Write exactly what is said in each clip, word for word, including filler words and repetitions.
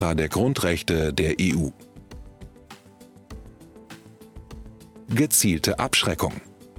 der Grundrechte der E U. Gezielte Abschreckung.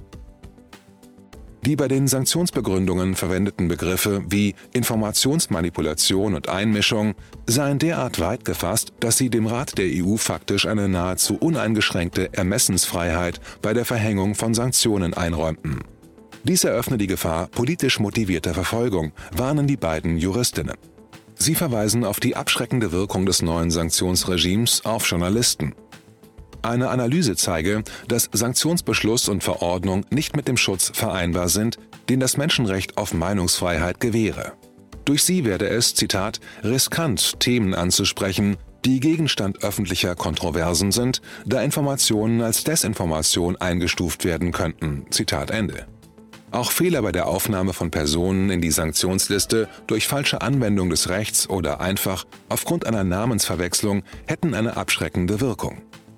Die bei den Sanktionsbegründungen verwendeten Begriffe wie Informationsmanipulation und Einmischung seien derart weit gefasst, dass sie dem Rat der E U faktisch eine nahezu uneingeschränkte Ermessensfreiheit bei der Verhängung von Sanktionen einräumten. Dies eröffne die Gefahr politisch motivierter Verfolgung, warnen die beiden Juristinnen. Sie verweisen auf die abschreckende Wirkung des neuen Sanktionsregimes auf Journalisten. Eine Analyse zeige, dass Sanktionsbeschluss und Verordnung nicht mit dem Schutz vereinbar sind, den das Menschenrecht auf Meinungsfreiheit gewähre. Durch sie werde es, Zitat, riskant, Themen anzusprechen, die Gegenstand öffentlicher Kontroversen sind, da Informationen als Desinformation eingestuft werden könnten. Zitat Ende. Auch Fehler bei der Aufnahme von Personen in die Sanktionsliste durch falsche Anwendung des Rechts oder einfach aufgrund einer Namensverwechslung hätten eine abschreckende Wirkung.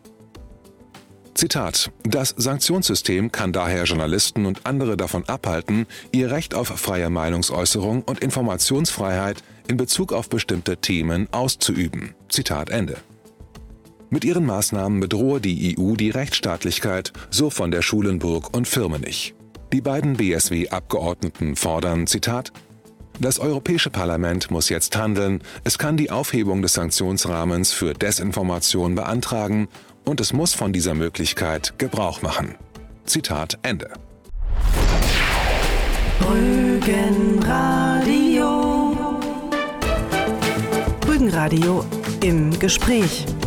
Zitat: Das Sanktionssystem kann daher Journalisten und andere davon abhalten, ihr Recht auf freie Meinungsäußerung und Informationsfreiheit in Bezug auf bestimmte Themen auszuüben. Zitat Ende. Mit ihren Maßnahmen bedrohe die E U die Rechtsstaatlichkeit, so von der Schulenburg und Firmenich. Die beiden B S W-Abgeordneten fordern, Zitat, das Europäische Parlament muss jetzt handeln, es kann die Aufhebung des Sanktionsrahmens für Desinformation beantragen und es muss von dieser Möglichkeit Gebrauch machen. Zitat Ende. Rügenradio. Rügenradio im Gespräch.